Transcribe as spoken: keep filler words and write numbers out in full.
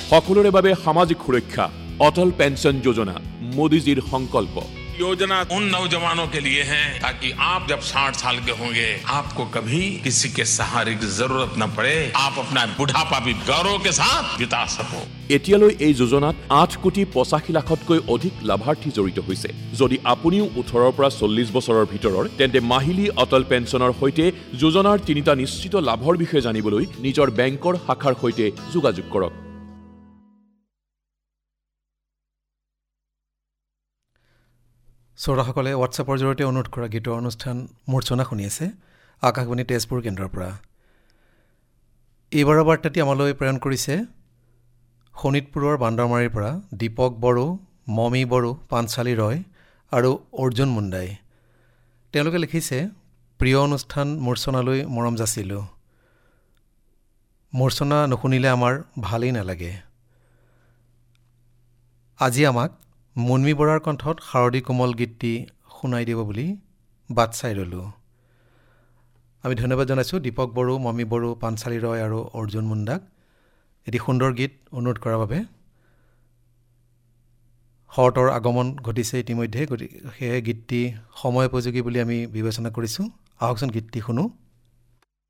সকলোৰে বাবে সামাজিক সুৰক্ষা অটল পেঞ্চন যোজনা মোদীজীৰ সংকল্প योजना उन नौजवानों के लिए है ताकि आप जब साठ साल के होंगे आपको कभी किसी के सहारे की जरूरत न पड़े आप अपना बुढ़ापा भी गौरव के साथ बिता सको এতিয়ালৈ এই যোজনাত আঠ কোটি পঁচাশী লাখতকৈ অধিক লাভাৰ্থী জড়িত হৈছে যদি আপুনিও ওঠৰৰ পৰা চল্লিশ বছৰৰ ভিতৰৰ তেন্তে মাহিলী অটল পেঞ্চনৰ সৈতে যোজনাৰ তিনিটা নিশ্চিত লাভৰ বিষয়ে জানিবলৈ নিজৰ বেংকৰ শাখাৰ সৈতে যোগাযোগ কৰক শ্ৰোতাসকলে হোৱাটছএপৰ জৰিয়তে অনুৰোধ কৰা গীতৰ অনুষ্ঠান মূৰ্ছনা শুনি আছে আকাশবাণী তেজপুৰ কেন্দ্ৰৰ পৰা এইবাৰৰ বাৰ্তাটি আমালৈ প্ৰেৰণ কৰিছে শোণিতপুৰৰ বান্দৰমাৰীৰ পৰা দীপক বড়ো মমি বড়ো পাঞ্চালী ৰয় আৰু অৰ্জুন মুণ্ডাই তেওঁলোকে লিখিছে প্ৰিয় অনুষ্ঠান মূৰ্ছনালৈ মৰম যাচিলোঁ মূৰ্ছনা নুশুনিলে আমাৰ ভালেই নালাগে আজি আমাক মুনমি বৰাৰ কণ্ঠত শাৰদী কোমল গীতটি শুনাই দিব বুলি বাট চাই ৰ'লোঁ আমি ধন্যবাদ জনাইছোঁ দীপক বড়ো মমি বড়ো পাঞ্চালী ৰয় আৰু অৰ্জুন মুণ্ডাক এটি সুন্দৰ গীত অনুৰোধ কৰাৰ বাবে শৰতৰ আগমন ঘটিছে ইতিমধ্যে গতিকে সেই গীতটি সময় উপযোগী বুলি আমি বিবেচনা কৰিছোঁ আহকচোন গীতটি শুনো